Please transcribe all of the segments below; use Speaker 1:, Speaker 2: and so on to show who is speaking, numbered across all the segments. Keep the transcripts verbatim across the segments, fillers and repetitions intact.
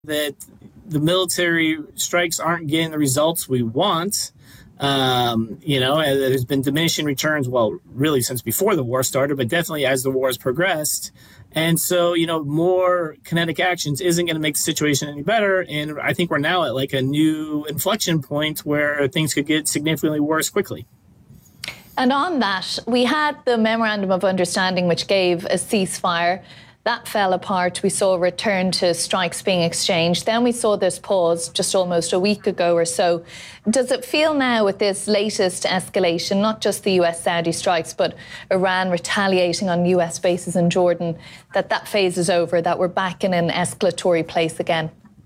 Speaker 1: that the military strikes aren't getting the results we want. Um, you know, there's been diminishing returns, well, really since before the war started, but definitely as the war has progressed. And so, you know, more kinetic actions isn't going to make the situation any better. And I think we're now at like a new inflection point where things could get significantly worse quickly.
Speaker 2: And on that, we had the Memorandum of Understanding, which gave a ceasefire. That fell apart. We saw a return to strikes being exchanged. Then we saw this pause just almost a week ago or so. Does it feel now with this latest escalation, not just the U S-Saudi strikes, but Iran retaliating on U S bases in Jordan, that that phase is over, that we're back in an escalatory place again?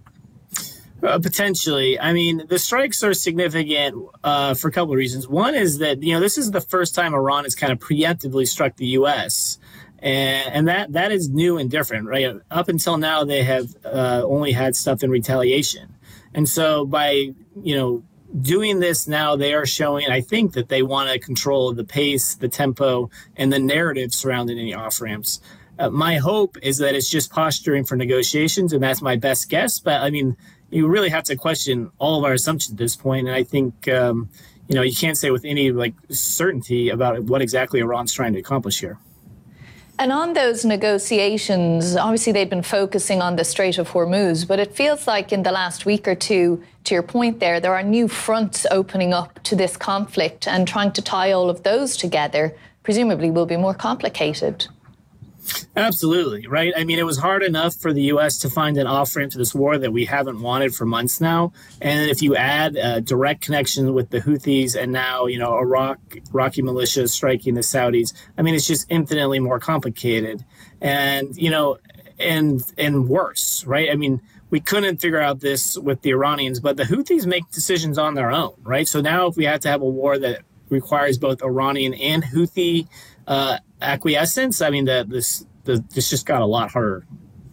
Speaker 1: Uh, potentially. I mean, the strikes are significant uh, for a couple of reasons. One is that, you know, this is the first time Iran has kind of preemptively struck the U S, And, and that that is new and different, right? Up until now, they have uh, only had stuff in retaliation. And so by, you know, doing this now, they are showing, I think, that they want to control the pace, the tempo, and the narrative surrounding any off-ramps. Uh, my hope is that it's just posturing for negotiations, and that's my best guess. But, I mean, you really have to question all of our assumptions at this point. And I think, um, you know, you can't say with any, like, certainty about what exactly Iran's trying to accomplish here.
Speaker 2: And on those negotiations, obviously they've been focusing on the Strait of Hormuz, but it feels like in the last week or two, to your point there, there are new fronts opening up to this conflict, and trying to tie all of those together presumably will be more complicated.
Speaker 1: Absolutely, right? I mean, it was hard enough for the U S to find an off-ramp to this war that we haven't wanted for months now. And if you add a direct connection with the Houthis and now, you know, Iraq, Iraqi militias striking the Saudis, I mean, it's just infinitely more complicated and, you know, and and worse, right? I mean, we couldn't figure out this with the Iranians, but the Houthis make decisions on their own, right? So now if we have to have a war that requires both Iranian and Houthi uh, acquiescence, I mean, the, this the, this just got a lot harder.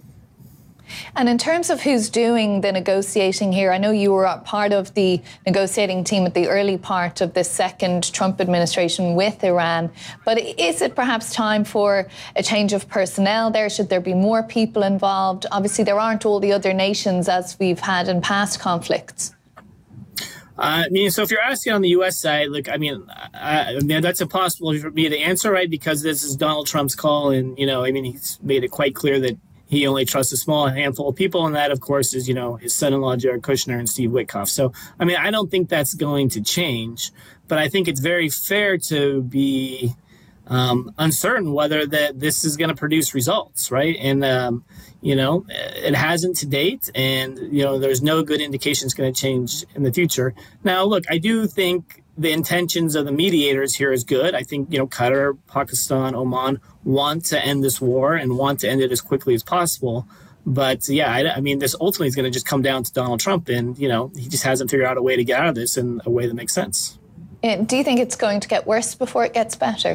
Speaker 2: And in terms of who's doing the negotiating here, I know you were part of the negotiating team at the early part of the second Trump administration with Iran. But is it perhaps time for a change of personnel there? Should there be more people involved? Obviously, there aren't all the other nations as we've had in past conflicts.
Speaker 1: Uh, I mean, so if you're asking on the U S side, look, I mean, I, I mean, that's impossible for me to answer, right? Because this is Donald Trump's call. And, you know, I mean, he's made it quite clear that he only trusts a small handful of people. And that, of course, is, you know, his son-in-law, Jared Kushner, and Steve Witkoff. So, I mean, I don't think that's going to change. But I think it's very fair to be um, uncertain whether that this is going to produce results, right? And, um, you know, it hasn't to date, and, you know, there's no good indication it's going to change in the future. Now, look, I do think the intentions of the mediators here is good. I think, you know, Qatar, Pakistan, Oman want to end this war and want to end it as quickly as possible. But, yeah, I, I mean, this ultimately is going to just come down to Donald Trump, and, you know, he just hasn't figured out a way to get out of this in a way that makes sense.
Speaker 2: Do you think it's going to get worse before it gets better?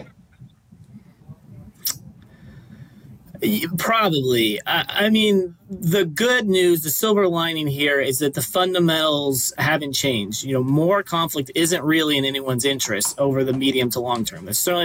Speaker 1: Probably. I, I mean, the good news, the silver lining here is that the fundamentals haven't changed. You know, more conflict isn't really in anyone's interest over the medium to long term. It's certainly